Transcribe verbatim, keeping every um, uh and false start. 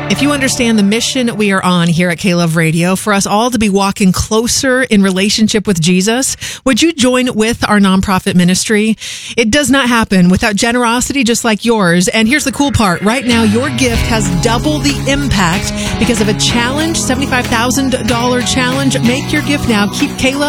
If you understand the mission we are on here at K-Love Radio, for us all to be walking closer in relationship with Jesus, would you join with our nonprofit ministry? It does not happen without generosity just like yours. And here's the cool part. Right now, your gift has double the impact because of a challenge, seventy-five thousand dollars challenge. Make your gift now. Keep K-Love